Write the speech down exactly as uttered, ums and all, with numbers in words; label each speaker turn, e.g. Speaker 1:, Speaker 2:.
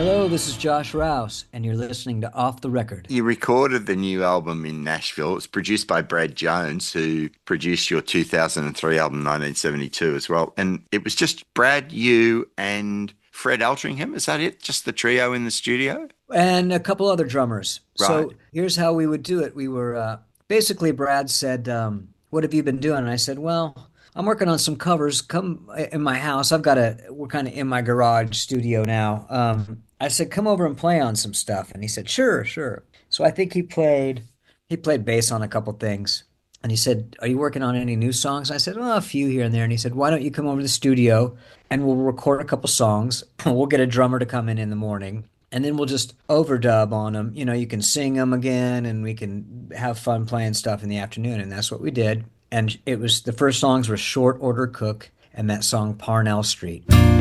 Speaker 1: Hello, this is Josh Rouse, and you're listening to Off the Record.
Speaker 2: You recorded the new album in Nashville. It was produced by Brad Jones, who produced your two thousand three album, nineteen seventy-two, as well. And it was just Brad, you, and Fred Altringham. Is that it? Just the trio in the studio?
Speaker 1: And a couple other drummers.
Speaker 2: Right.
Speaker 1: So here's how we would do it. We were uh, basically, Brad said, um, "What have you been doing?" And I said, "Well, I'm working on some covers. Come in my house. I've got a, we're kind of in my garage studio now." Um, I said, "Come over and play on some stuff." And he said, "Sure, sure." So I think he played, he played bass on a couple things. And he said, "Are you working on any new songs?" I said, "Oh, a few here and there." And he said, "Why don't you come over to the studio and we'll record a couple songs. We'll get a drummer to come in in the morning and then we'll just overdub on them. You know, you can sing them again and we can have fun playing stuff in the afternoon." And that's what we did. And it was the first songs were Short Order Cook and that song Parnell Street.